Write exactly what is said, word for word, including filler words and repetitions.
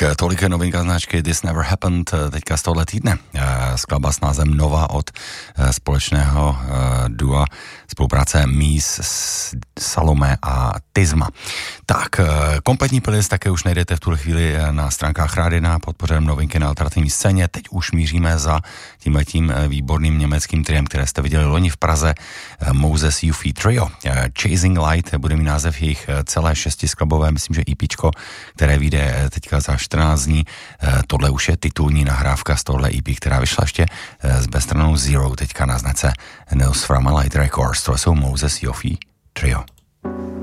tolik novinka značky This Never Happened teďka z tohle týdne. Skladba s názvem Nova od společného dua spolupráce Mies, Salome a Tizma. Tak, kompletní playlist také už najdete v tuhle chvíli na stránkách Rádina, podpořenem novinky na alternativní scéně. Teď už míříme za tímhletím výborným německým triem, které jste viděli loni v Praze, Moses Yuffie Trio. Chasing Light bude mít název jejich celé šestiskladbové, myslím, že EPčko, které vyjde teďka za čtrnáct dní. Tohle už je titulní nahrávka z tohle E P, která vyšla ještě s bezstranou Zero, teďka na značce News from a Light Records. To jsou Moses Yuffie Trio.